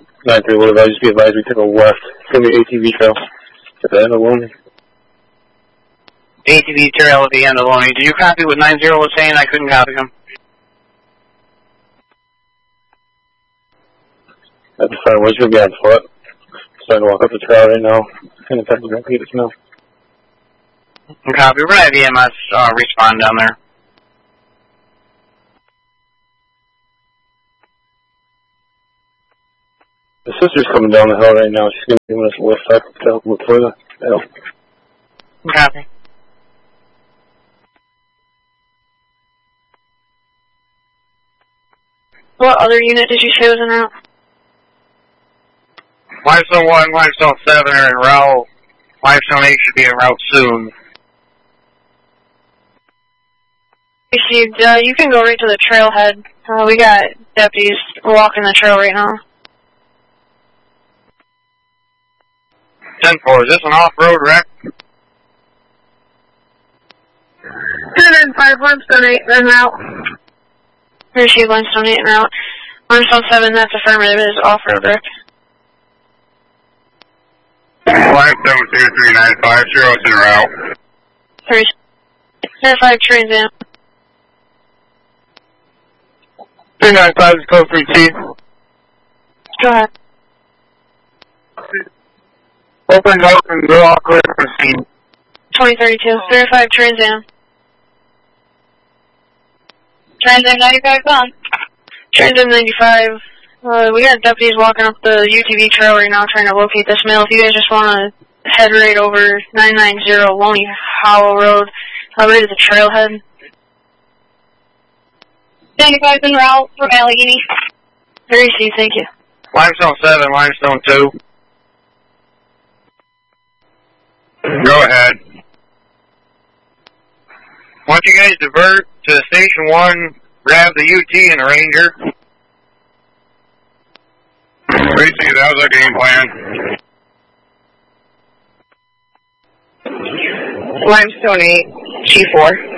9-3 would advise, just be advised we took a left from the ATV trail at the end of Loney. ATV trail at the end of Loney. Did you copy what 90 was saying? I couldn't copy him. That's fine. We're just going to be on foot. Starting to walk up the trail right now. And in fact, we're going to Peters Mill. Copy. We're going to have EMS respawn down there. The sister's coming down the hill right now. She's going to be giving us a lift back to help look for the hill. Copy. What other unit did you say was en route? Limestone 1, Limestone 7 are en route. Limestone 8 should be en route soon. Received. You can go right to the trailhead. We got deputies walking the trail right now. 10-4, is this an off-road wreck? 205, Limestone 8 en route. Received, Limestone 8 en route. Limestone 7, that's affirmative, it is off-road wreck. Limestone 2395, zero's en route. 35 trains in. 395 is code 3T. Go ahead. Open up and go all clear for scene. 2032. 35 trains in. Trains in 95 gone. Trains in 95. We got deputies walking up the UTV trail right now trying to locate this male. If you guys just want to head right over 990 Loney Hollow Road, right to the trailhead. 95 en route from Allegheny. Very easy, thank you. Limestone 7, Limestone 2. Go ahead. Once you guys divert to Station 1, grab the UT and the Ranger. Basically, that was our game plan. Limestone 8, G4.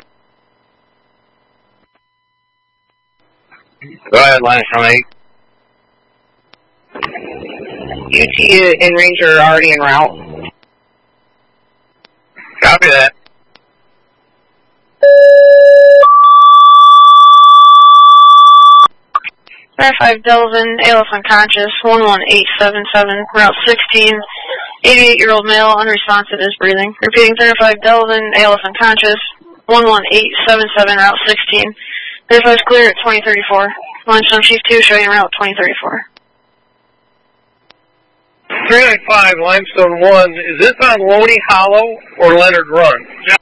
Go ahead, Limestone 8. UT and Ranger are already en route. Copy that. Verify Delvin, ALF unconscious, 11877, Route 16, 88-year-old male, unresponsive, is breathing. Repeating, 35 Delvin, ALF unconscious, 11877, Route 16. Verify is clear at 2034. Limestone Chief 2 showing Route 2034. 395, Limestone 1. Is this on Loney Hollow or Leonard Run? Yeah.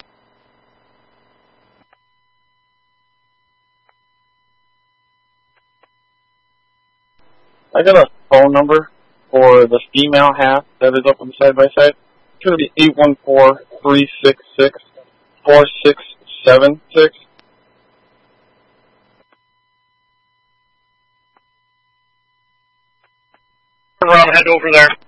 I got a phone number for the female half that is up on the side-by-side. It's going to be 814-366-4676. Turn around and head over there.